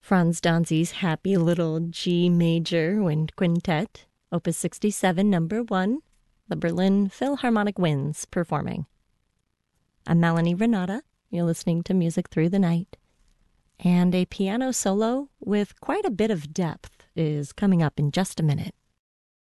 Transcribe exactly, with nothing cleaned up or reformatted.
Franz Danzi's happy little G major wind quintet, opus sixty-seven, number one, the Berlin Philharmonic Winds performing. I'm Melanie Renata. You're listening to Music Through the Night. And a piano solo with quite a bit of depth is coming up in just a minute.